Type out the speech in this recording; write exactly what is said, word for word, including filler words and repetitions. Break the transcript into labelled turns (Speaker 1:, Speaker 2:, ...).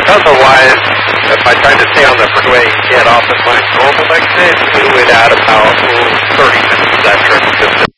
Speaker 1: otherwise, if I tried to stay on the freeway and get off at my normal exit, it would add about oh, thirty minutes to that trip.